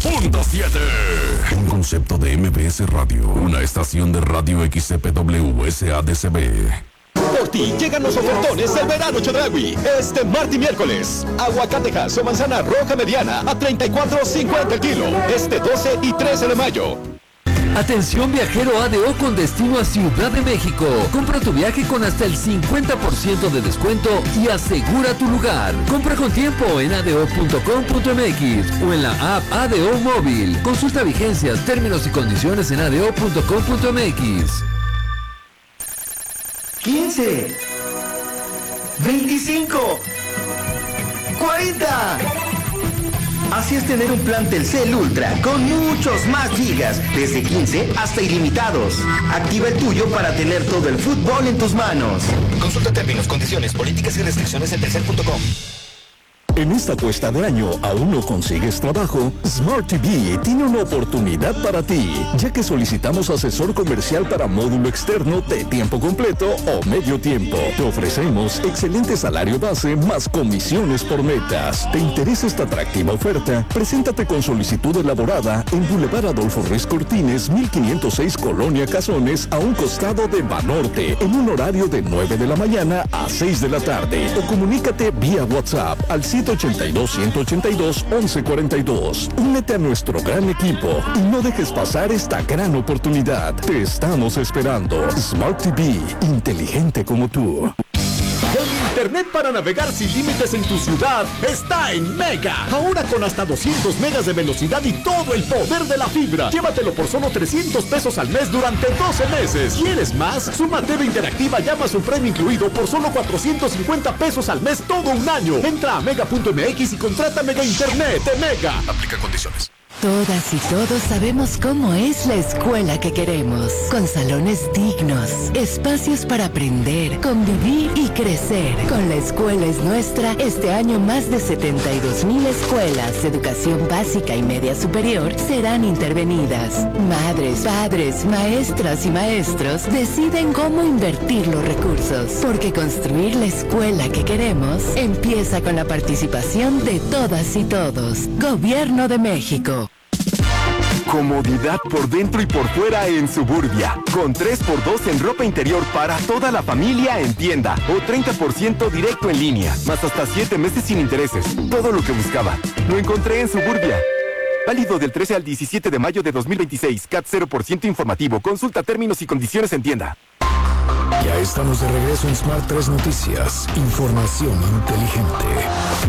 Un concepto de MBS Radio, una estación de radio XCPW SADCB. Por ti llegan los ofertones del verano Chedraui. Este martes y miércoles. Aguacatejas o manzana roja mediana a $34.50 el kilo. Este 12 y 13 de mayo. Atención viajero ADO con destino a Ciudad de México. Compra tu viaje con hasta el 50% de descuento y asegura tu lugar. Compra con tiempo en ado.com.mx o en la app ADO Móvil. Consulta vigencias, términos y condiciones en ado.com.mx. 15, 25, 40. Así es tener un plan Telcel Ultra con muchos más gigas, desde 15 hasta ilimitados. Activa el tuyo para tener todo el fútbol en tus manos. Consulta términos, condiciones, políticas y restricciones en telcel.com. En esta cuesta de año, ¿aún no consigues trabajo? Smart TV tiene una oportunidad para ti, ya que solicitamos asesor comercial para módulo externo de tiempo completo o medio tiempo. Te ofrecemos excelente salario base más comisiones por metas. ¿Te interesa esta atractiva oferta? Preséntate con solicitud elaborada en Boulevard Adolfo Ruiz Cortines, 1506 Colonia Cazones, a un costado de Banorte, en un horario de 9 de la mañana a 6 de la tarde. O comunícate vía WhatsApp al 182-182-1142. Únete a nuestro gran equipo y no dejes pasar esta gran oportunidad. Te estamos esperando. Smart TV, inteligente como tú. El internet para navegar sin límites en tu ciudad está en Mega. Ahora con hasta 200 megas de velocidad y todo el poder de la fibra. Llévatelo por solo $300 al mes durante 12 meses. ¿Quieres más? Suma TV interactiva, llama su premio incluido por solo $450 al mes todo un año. Entra a mega.mx y contrata Mega Internet de Mega. Aplica condiciones. Todas y todos sabemos cómo es la escuela que queremos, con salones dignos, espacios para aprender, convivir y crecer. Con La Escuela es Nuestra, este año más de 72,000 escuelas de educación básica y media superior serán intervenidas. Madres, padres, maestras y maestros deciden cómo invertir los recursos, porque construir la escuela que queremos empieza con la participación de todas y todos. Gobierno de México. Comodidad por dentro y por fuera en Suburbia. Con 3x2 en ropa interior para toda la familia en tienda. O 30% directo en línea. Más hasta 7 meses sin intereses. Todo lo que buscaba. Lo encontré en Suburbia. Válido del 13 al 17 de mayo de 2026. CAT 0% informativo. Consulta términos y condiciones en tienda. Ya estamos de regreso en Smart 3 Noticias. Información inteligente.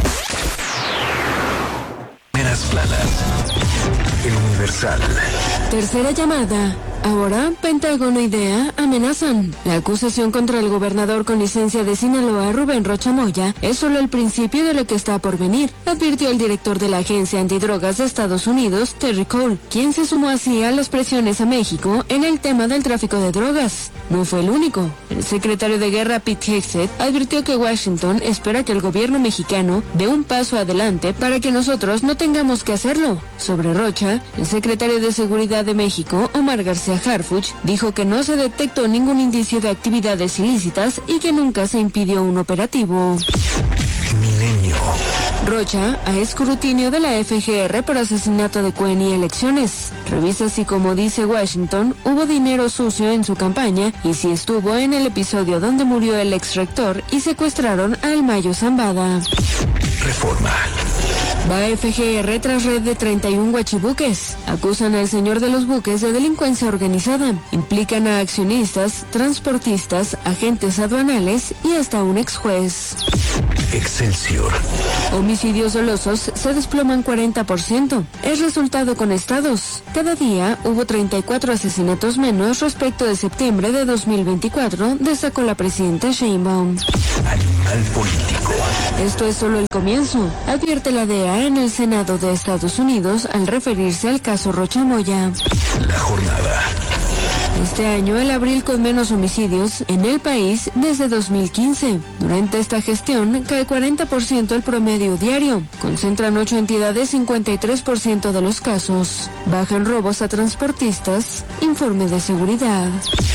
Primeras planas. El Universal. Tercera llamada. Ahora, Pentágono y DEA amenazan. La acusación contra el gobernador con licencia de Sinaloa, Rubén Rocha Moya, es solo el principio de lo que está por venir, advirtió el director de la Agencia Antidrogas de Estados Unidos, Terry Cole, quien se sumó así a las presiones a México en el tema del tráfico de drogas. No fue el único. El secretario de Guerra, Pete Hegseth, advirtió que Washington espera que el gobierno mexicano dé un paso adelante para que nosotros no tengamos que hacerlo. Sobre Rocha, el secretario de Seguridad de México, Omar García Harfuch, dijo que no se detectó ningún indicio de actividades ilícitas y que nunca se impidió un operativo. Milenio. Rocha a escrutinio de la FGR por asesinato de Cuen y elecciones. Revisa si, como dice Washington, hubo dinero sucio en su campaña y si estuvo en el episodio donde murió el ex rector y secuestraron a El Mayo Zambada. Reforma. Va FGR tras red de 31 guachibuques. Acusan al señor de los buques de delincuencia organizada. Implican a accionistas, transportistas, agentes aduanales y hasta un ex juez. Excelsior. Homicidios dolosos se desploman 40%. Es resultado con estados. Cada día hubo 34 asesinatos menos respecto de septiembre de 2024, destacó la presidenta Sheinbaum. Animal político. Esto es solo el comienzo, advierte la DEA en el Senado de Estados Unidos al referirse al caso Rocha Moya. La jornada. Este año el abril con menos homicidios en el país desde 2015. Durante esta gestión cae 40% el promedio diario. Concentran 8 entidades 53% de los casos. Bajan robos a transportistas. Informe de seguridad.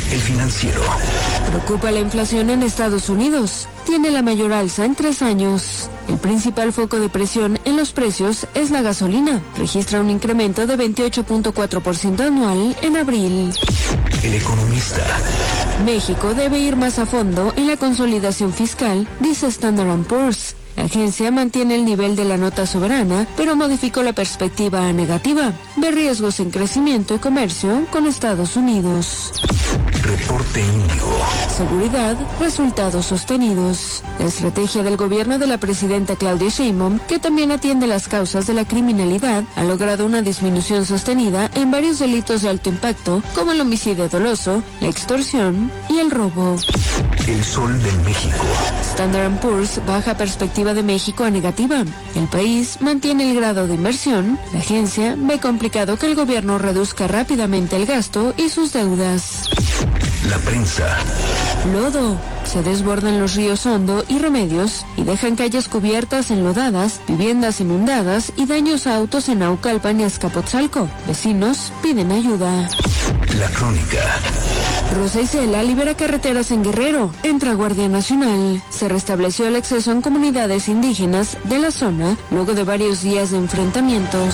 El Financiero. Preocupa la inflación en Estados Unidos. Tiene la mayor alza en 3 años. El principal foco de presión en los precios es la gasolina. Registra un incremento de 28.4% anual en abril. El Economista. México debe ir más a fondo en la consolidación fiscal, dice Standard & Poor's. La agencia mantiene el nivel de la nota soberana, pero modificó la perspectiva a negativa. Ve riesgos en crecimiento y comercio con Estados Unidos. Reporte Índigo. Seguridad, resultados sostenidos. La estrategia del gobierno de la presidenta Claudia Sheinbaum, que también atiende las causas de la criminalidad, ha logrado una disminución sostenida en varios delitos de alto impacto, como el homicidio doloso, la extorsión y el robo. El Sol de México. Standard & Poor's baja perspectiva de México a negativa. El país mantiene el grado de inversión. La agencia ve complicado que el gobierno reduzca rápidamente el gasto y sus deudas. La Prensa. Lodo. Se desbordan los ríos Hondo y Remedios y dejan calles cubiertas, enlodadas, viviendas inundadas y daños a autos en Naucalpan y Azcapotzalco. Vecinos piden ayuda. La Crónica. Rosa Isela libera carreteras en Guerrero. Entra Guardia Nacional. Se restableció el acceso en comunidades indígenas de la zona luego de varios días de enfrentamientos.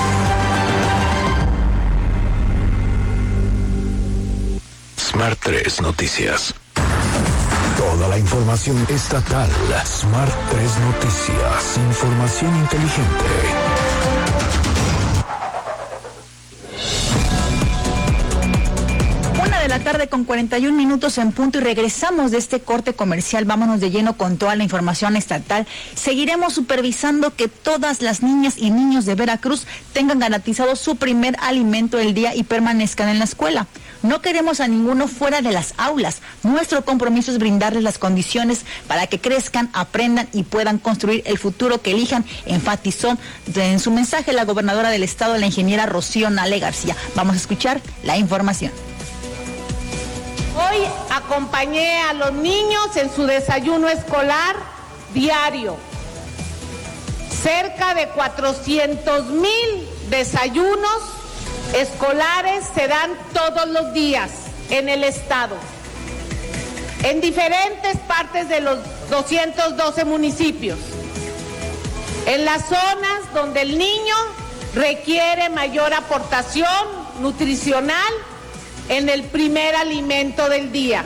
Smart 3 Noticias. Toda la información estatal. Smart 3 Noticias. Información inteligente. 1:41 en punto y regresamos de este corte comercial. Vámonos de lleno con toda la información estatal. Seguiremos supervisando que todas las niñas y niños de Veracruz tengan garantizado su primer alimento del día y permanezcan en la escuela. No queremos a ninguno fuera de las aulas. Nuestro compromiso es brindarles las condiciones para que crezcan, aprendan y puedan construir el futuro que elijan, enfatizó en su mensaje la gobernadora del estado, la ingeniera Rocío Nale García. Vamos a escuchar la información. Hoy acompañé a los niños en su desayuno escolar diario. Cerca de 400,000 desayunos escolares se dan todos los días en el estado, en diferentes partes de los 212 municipios, en las zonas donde el niño requiere mayor aportación nutricional en el primer alimento del día.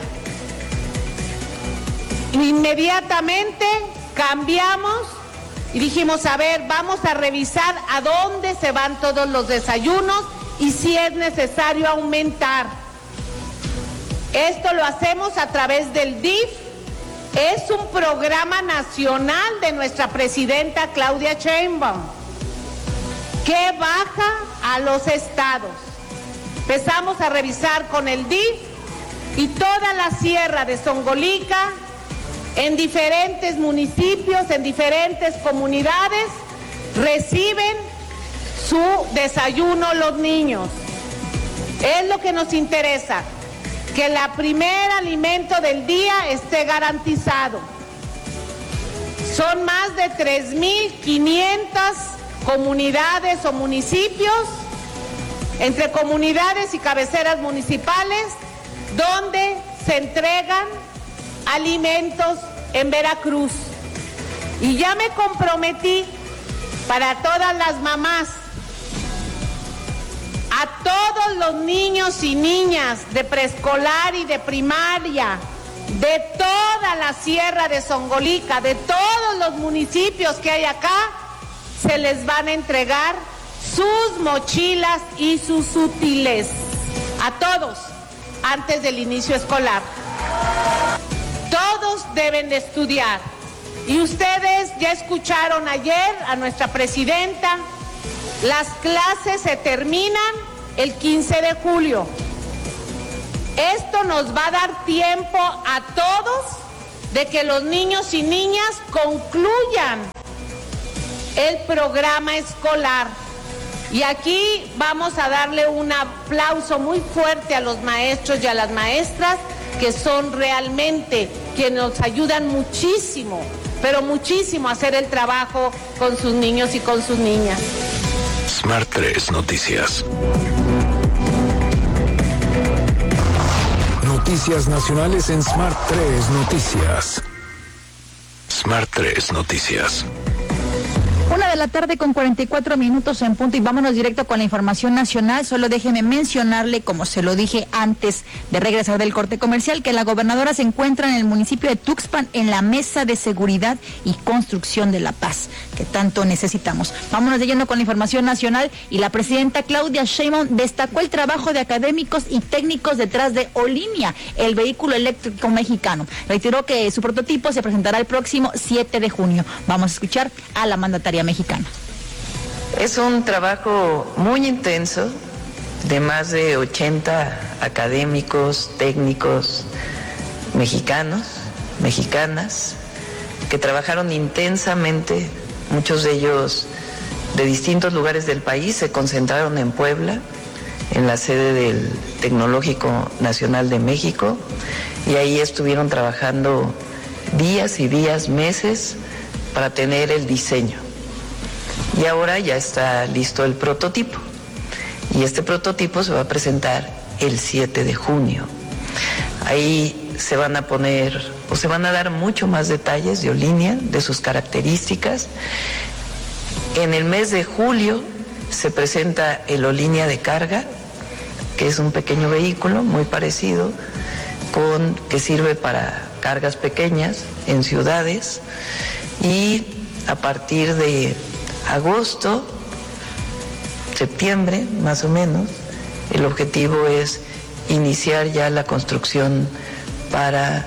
Inmediatamente cambiamos y dijimos, a ver, vamos a revisar a dónde se van todos los desayunos y si es necesario aumentar. Esto lo hacemos a través del DIF. Es un programa nacional de nuestra presidenta Claudia Sheinbaum que baja a los estados. Empezamos a revisar con el DIF y toda la sierra de Zongolica, en diferentes municipios, en diferentes comunidades, reciben su desayuno los niños. Es lo que nos interesa, que el primer alimento del día esté garantizado. Son más de 3,500 comunidades o municipios, entre comunidades y cabeceras municipales, donde se entregan alimentos en Veracruz. Y ya me comprometí para todas las mamás, a todos los niños y niñas de preescolar y de primaria, de toda la sierra de Zongolica, de todos los municipios que hay acá, se les van a entregar sus mochilas y sus útiles, a todos, antes del inicio escolar. Todos deben de estudiar. Y ustedes ya escucharon ayer a nuestra presidenta, las clases se terminan el 15 de julio. Esto nos va a dar tiempo a todos de que los niños y niñas concluyan el programa escolar. Y aquí vamos a darle un aplauso muy fuerte a los maestros y a las maestras, que son realmente quienes nos ayudan muchísimo, pero muchísimo a hacer el trabajo con sus niños y con sus niñas. Smart 3 Noticias. noticias nacionales en Smart 3 Noticias. Smart 3 Noticias. 1:00 con 44 minutos en punto y vámonos directo con la información nacional. Solo déjeme mencionarle, como se lo dije antes de regresar del corte comercial, que la gobernadora se encuentra en el municipio de Tuxpan en la Mesa de Seguridad y Construcción de la Paz, que tanto necesitamos. Vámonos de lleno con la información nacional y la presidenta Claudia Sheinbaum destacó el trabajo de académicos y técnicos detrás de Olinía, el vehículo eléctrico mexicano. Reiteró que su prototipo se presentará el próximo 7 de junio. Vamos a escuchar a la mandataria mexicana. Es un trabajo muy intenso de más de 80 académicos, técnicos mexicanos, mexicanas, que trabajaron intensamente, muchos de ellos de distintos lugares del país, se concentraron en Puebla, en la sede del Tecnológico Nacional de México, y ahí estuvieron trabajando días y días, meses, para tener el diseño. Y ahora ya está listo el prototipo. Y este prototipo se va a presentar el 7 de junio. Ahí se van a poner, o se van a dar mucho más detalles de Olinía, de sus características. En el mes de julio se presenta el Olinía de carga, que es un pequeño vehículo muy parecido, que sirve para cargas pequeñas en ciudades. Y a partir de agosto, septiembre, más o menos, el objetivo es iniciar ya la construcción para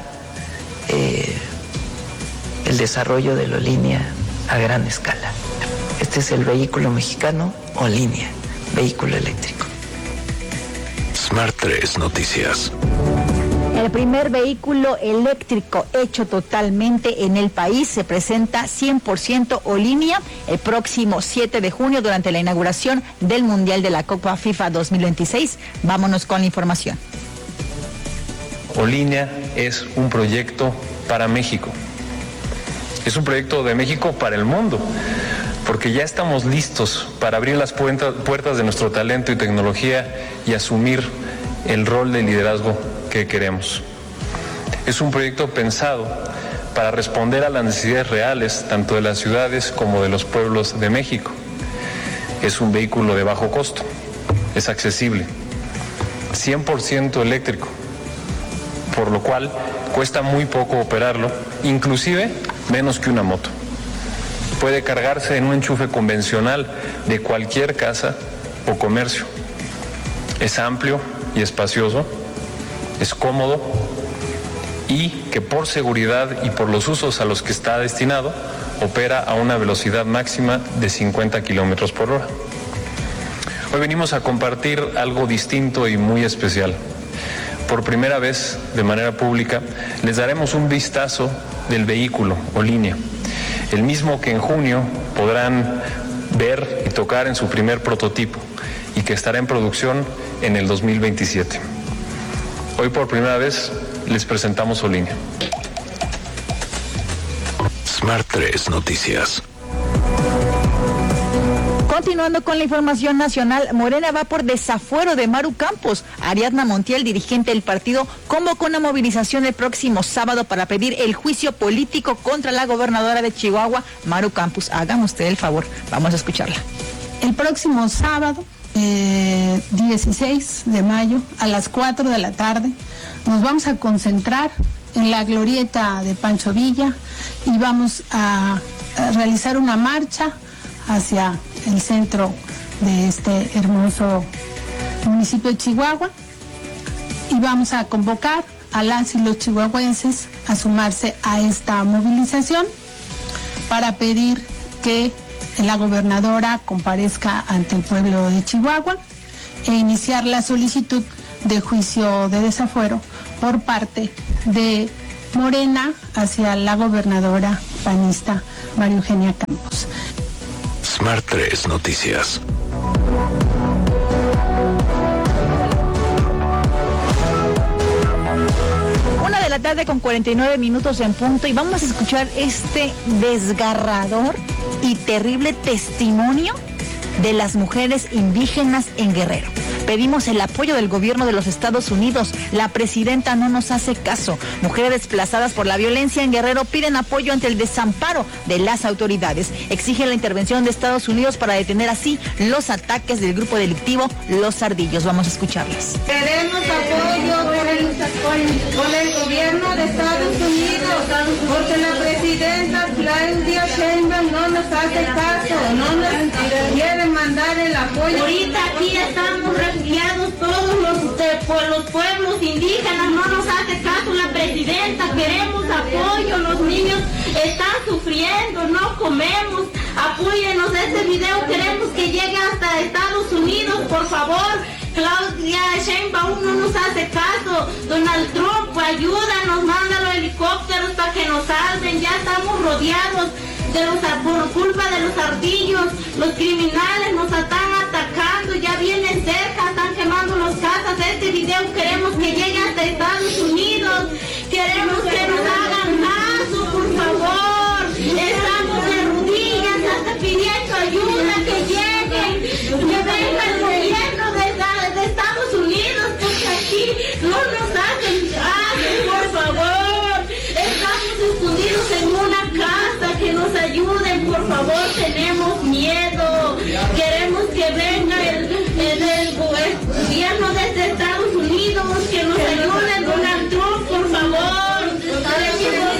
el desarrollo de la Olinía a gran escala. Este es el vehículo mexicano Olinía, vehículo eléctrico. Smart 3 Noticias. El primer vehículo eléctrico hecho totalmente en el país se presenta 100% Olinía el próximo 7 de junio durante la inauguración del Mundial de la Copa FIFA 2026. Vámonos con la información. Olinía es un proyecto para México. Es un proyecto de México para el mundo, porque ya estamos listos para abrir las puertas de nuestro talento y tecnología y asumir el rol de liderazgo que queremos. Es un proyecto pensado para responder a las necesidades reales tanto de las ciudades como de los pueblos de México. Es un vehículo de bajo costo, es accesible, 100% eléctrico, por lo cual cuesta muy poco operarlo, inclusive menos que una moto. Puede cargarse en un enchufe convencional de cualquier casa o comercio. Es amplio y espacioso, es cómodo y que por seguridad y por los usos a los que está destinado, opera a una velocidad máxima de 50 kilómetros por hora. Hoy venimos a compartir algo distinto y muy especial. Por primera vez, de manera pública, les daremos un vistazo del vehículo Olinía, el mismo que en junio podrán ver y tocar en su primer prototipo y que estará en producción en el 2027. Hoy por primera vez les presentamos Olinía. Smart 3 Noticias. Continuando con la información nacional, Morena va por desafuero de Maru Campos. Ariadna Montiel, dirigente del partido, convocó una movilización el próximo sábado para pedir el juicio político contra la gobernadora de Chihuahua, Maru Campos. Hagan usted el favor, vamos a escucharla. El próximo sábado, 16 de mayo, a las 4 de la tarde, nos vamos a concentrar en la glorieta de Pancho Villa y vamos a realizar una marcha hacia el centro de este hermoso municipio de Chihuahua y vamos a convocar a las y los chihuahuenses a sumarse a esta movilización para pedir que la gobernadora comparezca ante el pueblo de Chihuahua e iniciar la solicitud de juicio de desafuero por parte de Morena hacia la gobernadora panista María Eugenia Campos. Smart 3 Noticias. Una de la tarde con 49 minutos en punto y vamos a escuchar este desgarrador y terrible testimonio de las mujeres indígenas en Guerrero. Pedimos el apoyo del gobierno de los Estados Unidos. La presidenta no nos hace caso. Mujeres desplazadas por la violencia en Guerrero piden apoyo ante el desamparo de las autoridades. Exigen la intervención de Estados Unidos para detener así los ataques del grupo delictivo Los Ardillos. Vamos a escucharlas. Queremos apoyo con el gobierno de Estados Unidos, porque la presidenta Claudia Sheinbaum no nos hace caso, no nos quiere mandar el apoyo. Ahorita aquí estamos refugiados todos los pueblos indígenas, no nos hace caso la presidenta, queremos apoyo, los niños están sufriendo, no comemos, apóyenos este video, queremos que llegue hasta Estados Unidos, por favor. Claudia Sheinbaum no nos hace caso, Donald Trump, ayúdanos, manda los helicópteros para que nos salven, ya estamos rodeados por culpa de los ardillos, los criminales nos están atacando, ya vienen cerca, están quemando las casas. Este video queremos que llegue hasta Estados Unidos, queremos que nos hagan caso, por favor, estamos de rodillas hasta pidiendo ayuda, que lleguen, que venga el gobierno de Estados Unidos, porque aquí no nos hacen caso, por favor, estamos escondidos en una casa, que nos ayuden, por favor, tenemos miedo, queremos que venga el gobierno de Estados Unidos, que nos ayude, Donald Trump, por favor, queremos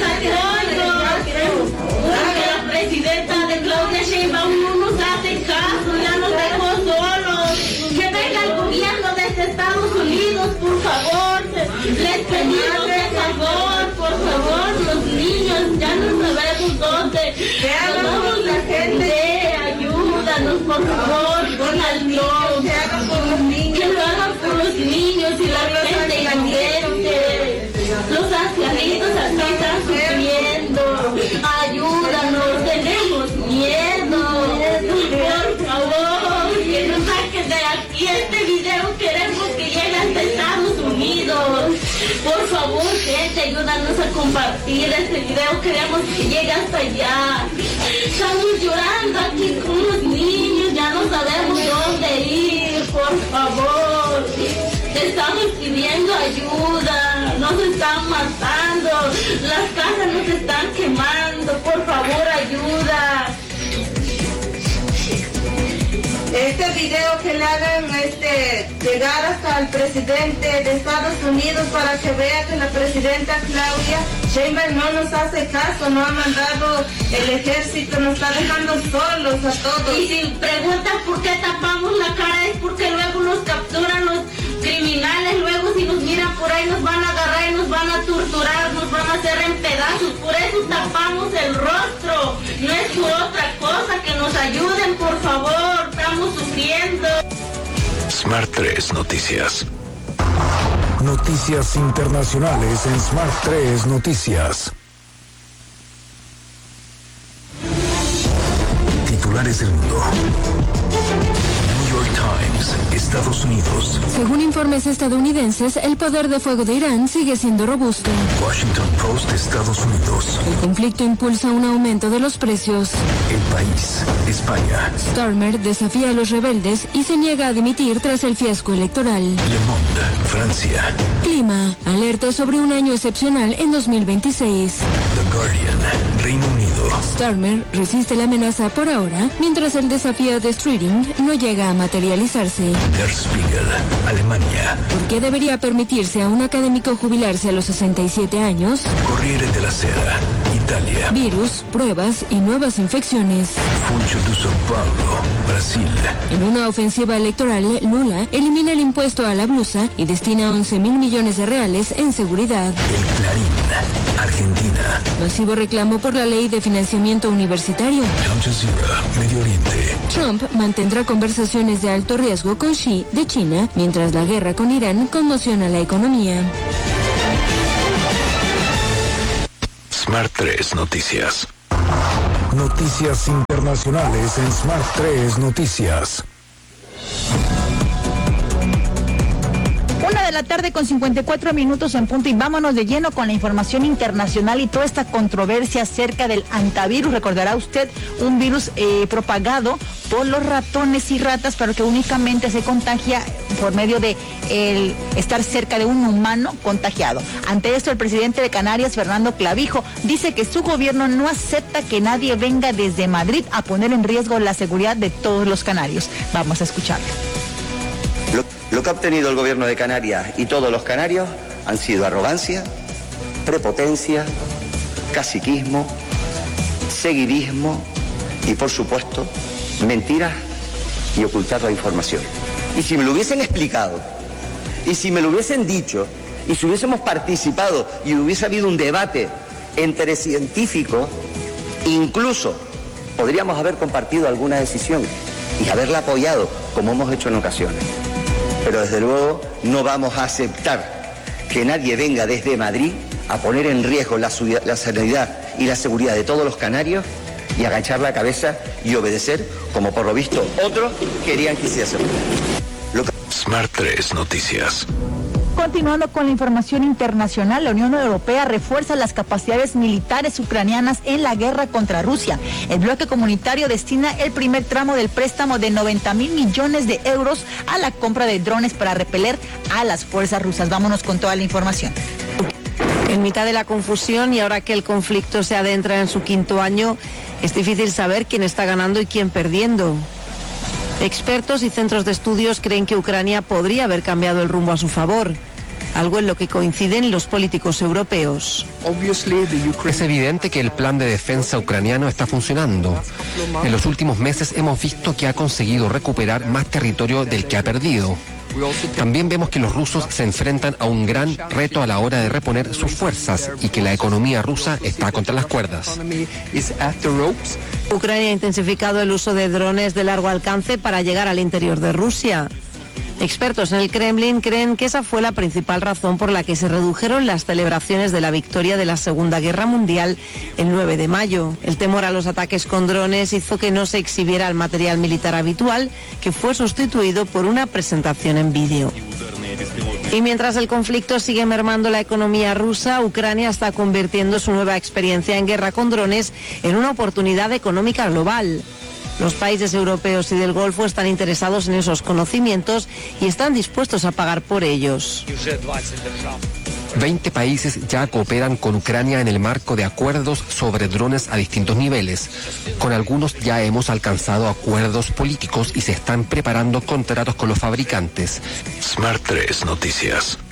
apoyo, porque la presidenta de Claudia Sheinbaum no nos hace caso, ya nos dejó solos, que venga el gobierno de Estados Unidos, por favor, les pedimos de favor, por favor, los niños, ya no sabemos dónde, que hagamos la gente, ayúdanos, por favor, Donald Trump, que hagan por los niños, que lo hagan por los niños y la gente inocente, los ancianitos aquí están sufriendo, ayúdanos, tenemos miedo, por favor, que nos saquen de aquí, este video queremos que llegue hasta Estados Unidos, por favor, gente, ayúdanos a compartir este video, queremos que llegue hasta allá, estamos llorando aquí con los niños, ya no sabemos dónde ir, por favor, estamos pidiendo ayuda, nos están matando, las casas nos están quemando, por favor, ayuda. Este video que le hagan llegar hasta el presidente de Estados Unidos para que vea que la presidenta Claudia Sheinbaum no nos hace caso, no ha mandado el ejército, nos está dejando solos a todos. Y si preguntan por qué tapamos la cara es porque luego nos capturan los criminales, luego si nos miran por ahí nos van a agarrar y nos van a torturar, nos van a hacer en pedazos, por eso tapamos el rostro, no es por otra cosa, que nos ayuden, por favor, estamos sufriendo. Smart 3 Noticias. Noticias internacionales en Smart 3 Noticias. Titulares del mundo. New York Times, Estados Unidos. Según informes estadounidenses, el poder de fuego de Irán sigue siendo robusto. Washington Post, Estados Unidos. El conflicto impulsa un aumento de los precios. El País, España. Starmer desafía a los rebeldes y se niega a dimitir tras el fiasco electoral. Le Monde, Francia. Clima, alerta sobre un año excepcional en 2026. The Guardian, Reino Unido. Starmer resiste la amenaza por ahora, mientras el desafío de Streeting no llega a materializarse. Der Spiegel, Alemania. ¿Por qué debería permitirse a un académico jubilarse a los 67 años? Corriere della Sera, Italia. Virus, pruebas y nuevas infecciones. Funcho de São Paulo, Brasil. En una ofensiva electoral, Lula elimina el impuesto a la blusa y destina 11.000 millones de reales en seguridad. El Clarín, Argentina. Masivo reclamo por la ley de financiamiento universitario. Al Jazeera, Medio Oriente. Trump mantendrá conversaciones de alto riesgo con Xi de China, mientras la guerra con Irán conmociona la economía. Smart 3 Noticias. Noticias internacionales en Smart 3 Noticias. Una de la tarde con 54 minutos en punto y vámonos de lleno con la información internacional y toda esta controversia acerca del antivirus. Recordará usted un virus propagado por los ratones y ratas, pero que únicamente se contagia por medio de estar cerca de un humano contagiado. Ante esto, el presidente de Canarias, Fernando Clavijo, dice que su gobierno no acepta que nadie venga desde Madrid a poner en riesgo la seguridad de todos los canarios. Vamos a escucharlo. Lo que ha obtenido el gobierno de Canarias y todos los canarios han sido arrogancia, prepotencia, caciquismo, seguidismo y, por supuesto, mentiras y ocultar la información. Y si me lo hubiesen explicado, y si me lo hubiesen dicho, y si hubiésemos participado y hubiese habido un debate entre científicos, incluso podríamos haber compartido alguna decisión y haberla apoyado, como hemos hecho en ocasiones. Pero desde luego no vamos a aceptar que nadie venga desde Madrid a poner en riesgo la sanidad y la seguridad de todos los canarios y agachar la cabeza y obedecer, como por lo visto otros querían que hiciésemos. Smart 3 Noticias. Continuando con la información internacional, la Unión Europea refuerza las capacidades militares ucranianas en la guerra contra Rusia. El bloque comunitario destina el primer tramo del préstamo de 90.000 millones de euros a la compra de drones para repeler a las fuerzas rusas. Vámonos con toda la información. En mitad de la confusión y ahora que el conflicto se adentra en su quinto año, es difícil saber quién está ganando y quién perdiendo. Expertos y centros de estudios creen que Ucrania podría haber cambiado el rumbo a su favor, algo en lo que coinciden los políticos europeos. Es evidente que el plan de defensa ucraniano está funcionando. En los últimos meses hemos visto que ha conseguido recuperar más territorio del que ha perdido. También vemos que los rusos se enfrentan a un gran reto a la hora de reponer sus fuerzas y que la economía rusa está contra las cuerdas. Ucrania ha intensificado el uso de drones de largo alcance para llegar al interior de Rusia. Expertos en el Kremlin creen que esa fue la principal razón por la que se redujeron las celebraciones de la victoria de la Segunda Guerra Mundial el 9 de mayo. El temor a los ataques con drones hizo que no se exhibiera el material militar habitual, que fue sustituido por una presentación en vídeo. Y mientras el conflicto sigue mermando la economía rusa, Ucrania está convirtiendo su nueva experiencia en guerra con drones en una oportunidad económica global. Los países europeos y del Golfo están interesados en esos conocimientos y están dispuestos a pagar por ellos. 20 países ya cooperan con Ucrania en el marco de acuerdos sobre drones a distintos niveles. Con algunos ya hemos alcanzado acuerdos políticos y se están preparando contratos con los fabricantes. Smart 3 Noticias.